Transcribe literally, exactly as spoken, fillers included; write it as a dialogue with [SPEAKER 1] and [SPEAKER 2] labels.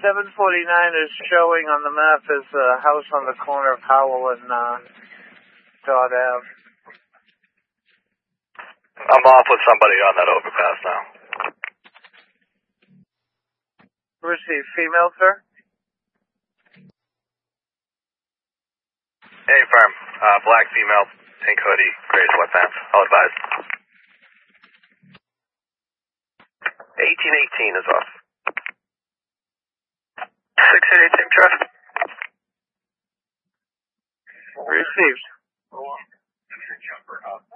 [SPEAKER 1] seven forty-nine is showing on the map as a house on the corner of Howell and uh, Dodd Ave.
[SPEAKER 2] I'm off with somebody on that overpass now.
[SPEAKER 1] Receive. Female, sir?
[SPEAKER 2] Hey, firm. Uh, black female, pink hoodie, gray sweatpants. I'll advise. eighteen eighteen is off. six eighty-eight traffic.
[SPEAKER 1] Received.